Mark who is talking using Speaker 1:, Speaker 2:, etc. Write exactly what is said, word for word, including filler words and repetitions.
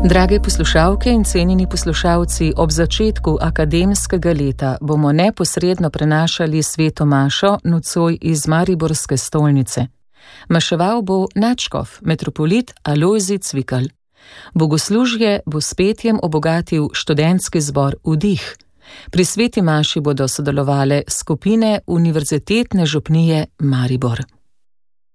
Speaker 1: Drage poslušalke in cenjeni poslušalci, ob začetku akademskega leta bomo neposredno prenašali sveto mašo nocoj iz mariborske stolnice. Maševal bo nadškof, metropolit Alojzij Cvikl. Bogoslužje bo s petjem obogatil študentski zbor Vdih. Pri sveti maši bodo sodelovale skupine Univerzitetne župnije Maribor.